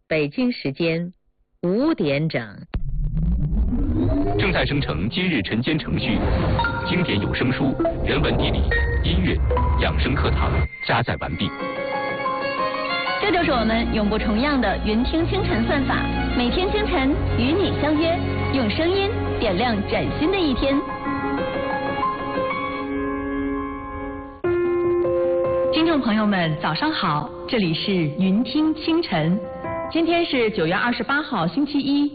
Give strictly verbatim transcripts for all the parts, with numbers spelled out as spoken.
北京时间五点整。 正在生成今日晨间程序，经典有声书、人文地理、音乐、养生课堂加载完毕。 这就是我们永不重样的云听清晨算法，每天清晨与你相约，用声音点亮崭新的一天。听众朋友们，早上好，这里是云听清晨，今天是九月二十八号，星期一。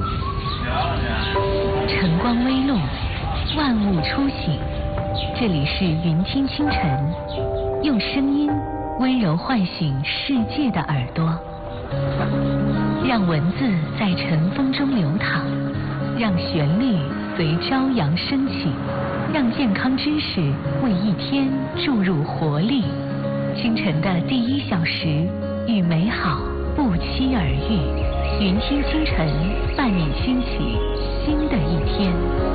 晨光微露，万物初醒，这里是云听清晨，用声音温柔唤醒世界的耳朵，让文字在晨风中流淌，让旋律随朝阳升起，让健康知识为一天注入活力。清晨的第一小时，与美好不期而遇，云听清晨，伴你兴起新的一天。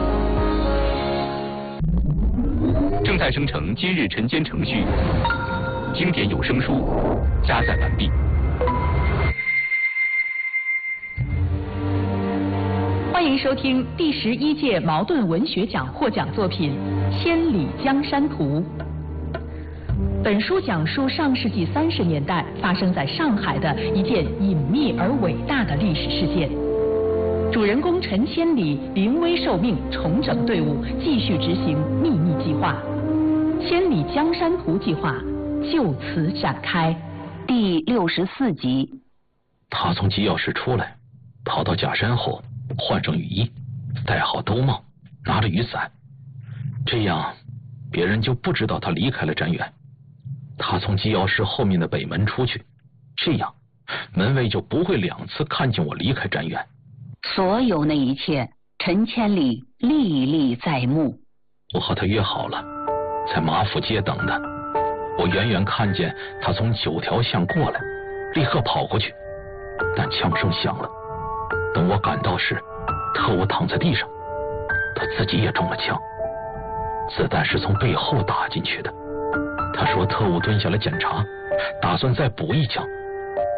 正在生成今日晨间程序，经典有声书加载完毕。 欢迎收听第十一届茅盾文学奖获奖作品《千里江山图》。本书讲述上世纪三十年代发生在上海的一件隐秘而伟大的历史事件。主人公陈千里临危受命，重整队伍，继续执行秘密计划。千里江山图计划就此展开。 第六十四集。 他从机要室出来，跑到假山后，换上雨衣，戴好兜帽，拿着雨伞，这样别人就不知道他离开了瞻远。他从机要室后面的北门出去，这样门卫就不会两次看见我离开瞻远。 所有那一切，陈千里历历在目。 我和他约好了，在马府街等他。我远远看见他从九条巷过来，立刻跑过去，但枪声响了。等我赶到时，特务躺在地上，他自己也中了枪，子弹是从背后打进去的。他说特务蹲下来检查，打算再补一枪，